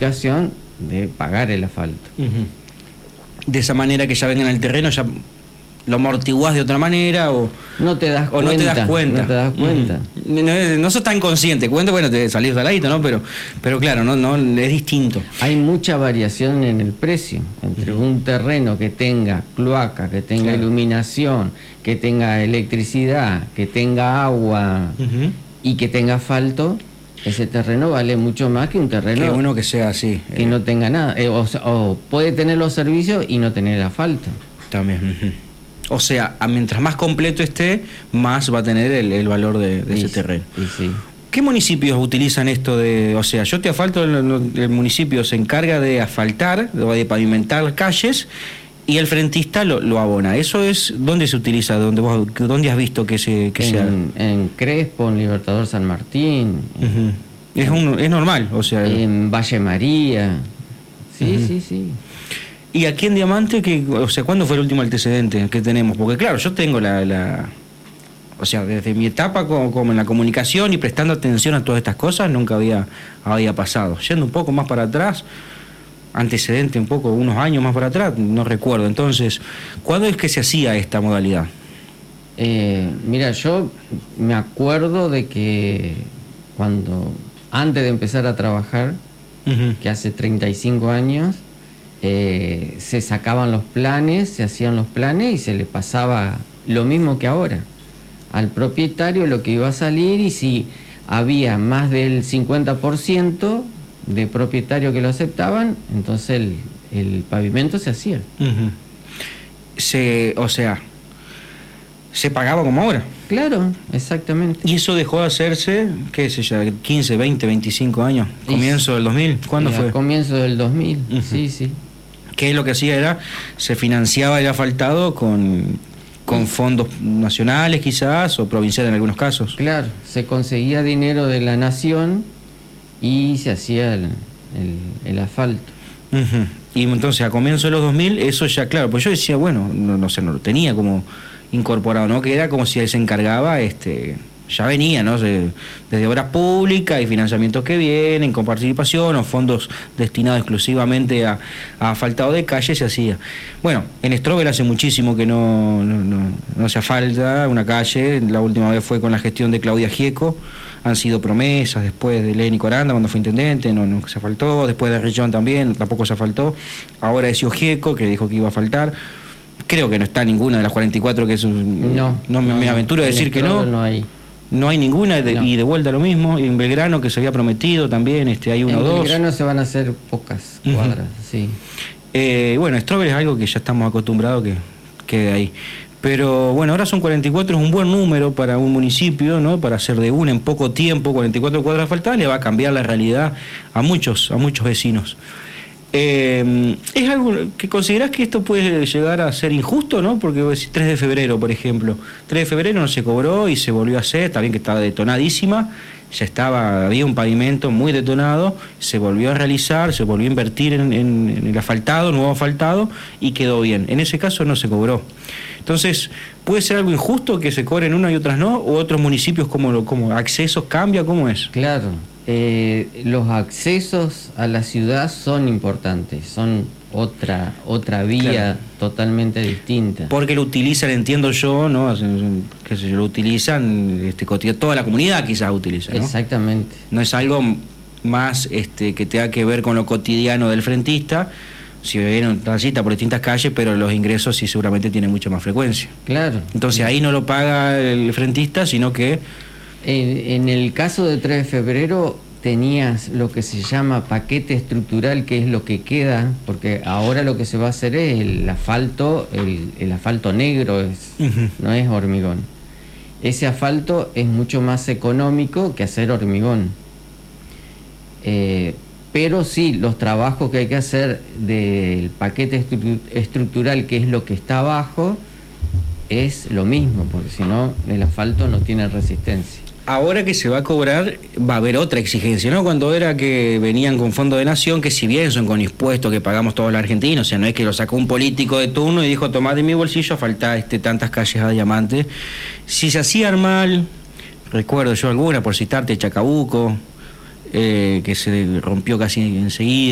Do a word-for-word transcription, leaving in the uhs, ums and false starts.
obligación de pagar el asfalto. Uh-huh. De esa manera que ya vengan al terreno, ya lo amortiguás de otra manera o no te das o cuenta, no te das cuenta. No te das cuenta. Uh-huh. No, no sos tan consciente, cuenta, bueno, te salís saladito, ¿no? Pero, pero claro, no, no, es distinto. Hay mucha variación en el precio entre uh-huh. un terreno que tenga cloaca, que tenga claro. iluminación, que tenga electricidad, que tenga agua uh-huh. y que tenga asfalto. Ese terreno vale mucho más que un terreno que uno que sea así, que eh. no tenga nada, eh, o, o puede tener los servicios y no tener asfalto. También. Uh-huh. O sea, mientras más completo esté, más va a tener el, el valor de, de ese sí, terreno. Sí, sí. ¿Qué municipios utilizan esto de, o sea, yo te asfalto, el, el municipio se encarga de asfaltar, de pavimentar calles y el frentista lo, lo abona? ¿Eso es dónde se utiliza? ¿Dónde, vos, dónde has visto que se que en, se haga? En Crespo, en Libertador San Martín. Uh-huh. Es, un, es normal, o sea. En Valle María. Sí, uh-huh. sí, sí. ¿Y aquí en Diamante, que, o sea, cuándo fue el último antecedente que tenemos? Porque claro, yo tengo la, la o sea, desde mi etapa como, como en la comunicación y prestando atención a todas estas cosas, nunca había, había pasado. Yendo un poco más para atrás, antecedente un poco, unos años más para atrás, no recuerdo. Entonces, ¿cuándo es que se hacía esta modalidad? Eh, mira, yo me acuerdo de que cuando, antes de empezar a trabajar, uh-huh. que hace treinta y cinco años, Eh, se sacaban los planes, se hacían los planes y se le pasaba lo mismo que ahora al propietario lo que iba a salir, y si había más del cincuenta por ciento de propietarios que lo aceptaban, entonces el, el pavimento se hacía. Uh-huh. Se, o sea, se pagaba como ahora. Claro, exactamente. ¿Y eso dejó de hacerse, qué sé yo, quince, veinte, veinticinco años? ¿Comienzo y, del dos mil? ¿Cuándo sí, fue? Comienzo del dos mil, uh-huh. sí, sí. Que lo que hacía era, se financiaba el asfaltado con, con fondos nacionales quizás, o provinciales en algunos casos. Claro, se conseguía dinero de la nación y se hacía el, el, el asfalto. Uh-huh. Y entonces a comienzos de los dos mil, eso ya, claro, pues yo decía, bueno, no, no sé, no lo tenía como incorporado, ¿no? Que era como si él se encargaba, este... ya venía, ¿no? De, desde obras públicas y financiamientos que vienen con participación o fondos destinados exclusivamente a, a asfaltado de calle se hacía. Bueno, en Strobel hace muchísimo que no, no, no, no se asfalta una calle. La última vez fue con la gestión de Claudia Gieco. Han sido promesas después de Lenny Coranda cuando fue intendente, no, no se asfaltó. Después de Rillón también, tampoco se asfaltó. Ahora es Gieco, que dijo que iba a asfaltar. Creo que no está ninguna de las cuarenta y cuatro, que es un, no, no, me, no, me aventuro a decir que no. No hay. No hay ninguna, de, no. Y de vuelta lo mismo. En Belgrano, que se había prometido también, este, hay uno o dos. En Belgrano se van a hacer pocas cuadras, uh-huh. sí. Eh, bueno, Strobel es algo que ya estamos acostumbrados que quede ahí. Pero bueno, ahora son cuarenta y cuatro, es un buen número para un municipio, ¿no? Para hacer de una en poco tiempo, cuarenta y cuatro cuadras asfaltadas, le va a cambiar la realidad a muchos, a muchos vecinos. Eh, ¿Es algo que considerás que esto puede llegar a ser injusto, no? Porque vos decís tres de febrero, por ejemplo. tres de febrero no se cobró y se volvió a hacer, está bien que estaba detonadísima, ya estaba, había un pavimento muy detonado, se volvió a realizar, se volvió a invertir en, en, en el asfaltado, nuevo asfaltado, y quedó bien. En ese caso no se cobró. Entonces, ¿puede ser algo injusto que se cobren unas y otras no? ¿O otros municipios como, como accesos cambia? ¿Cómo es? Claro. Eh, los accesos a la ciudad son importantes, son otra otra vía claro. totalmente distinta. Porque lo utilizan, entiendo yo, ¿no? Que se lo utilizan, este, toda la comunidad quizás utiliza, ¿no? Exactamente. No es algo más este, que tenga que ver con lo cotidiano del frentista. Si viene transita por distintas calles, pero los ingresos sí seguramente tienen mucha más frecuencia. Claro. Entonces ahí no lo paga el frentista, sino que... En, en el caso de tres de febrero tenías lo que se llama paquete estructural, que es lo que queda, porque ahora lo que se va a hacer es el asfalto, el, el asfalto negro, es, uh-huh. no es hormigón. Ese asfalto es mucho más económico que hacer hormigón. Eh, pero sí, los trabajos que hay que hacer del paquete estru- estructural, que es lo que está abajo, es lo mismo, porque si no, el asfalto no tiene resistencia. Ahora que se va a cobrar, va a haber otra exigencia, ¿no? Cuando era que venían con Fondo de Nación, que si bien son con impuestos que pagamos todos los argentinos, o sea, no es que lo sacó un político de turno y dijo, tomá de mi bolsillo, falta este, tantas calles a Diamante. Si se hacían mal, recuerdo yo alguna, por citarte, Chacabuco, eh, que se rompió casi enseguida.